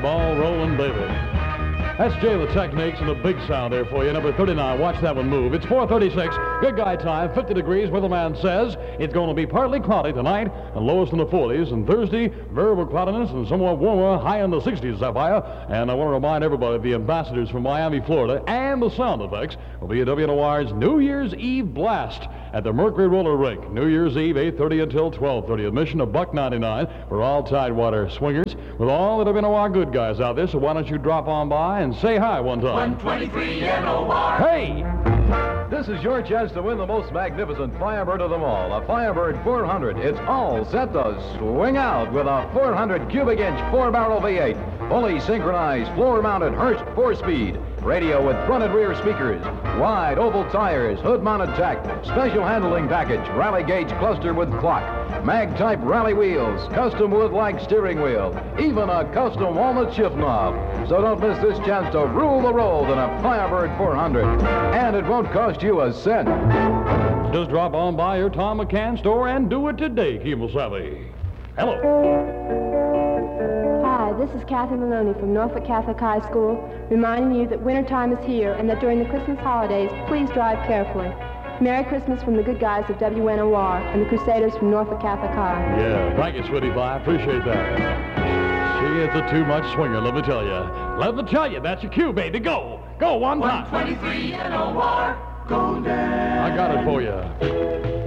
Ball rolling, baby. That's Jay the Techniques and a big sound there for you. Number 39. Watch that one move. It's 4:36. Good guy time. 50 degrees. Weatherman says it's going to be partly cloudy tonight and lowest in the 40s. And Thursday, variable cloudiness and somewhat warmer, high in the 60s, Sapphire. And I want to remind everybody, the ambassadors from Miami, Florida, and the sound effects will be at WNOR's New Year's Eve blast at the Mercury Roller Rink. New Year's Eve, 8:30 until 12:30. Admission $1.99 for all Tidewater swingers with all the WNOR good guys out there. So why don't you drop on by and say hi one time. 123 NOR. Hey! This is your chance to win the most magnificent Firebird of them all, a Firebird 400. It's all set to swing out with a 400 cubic inch 4-barrel V8, fully synchronized, floor-mounted Hurst 4-speed, radio with front and rear speakers, wide oval tires, hood-mounted jack, special handling package, rally gauge cluster with clock, mag-type rally wheels, custom wood-like steering wheel, even a custom walnut shift knob. So don't miss this chance to rule the road in a Firebird 400. And it won't cost you a cent. Just drop on by your Tom McCann store and do it today, Kemosabe. Hello. Hi, this is Kathy Maloney from Norfolk Catholic High School, reminding you that wintertime is here and that during the Christmas holidays, please drive carefully. Merry Christmas from the good guys of WNOR and the Crusaders from Norfolk Catholic High. Yeah, thank you, sweetie pie. I appreciate that. She is a too much swinger, let me tell you. Let me tell you, that's your cue, baby. Go. Go one time. 123 NOR. Go down. I got it for you.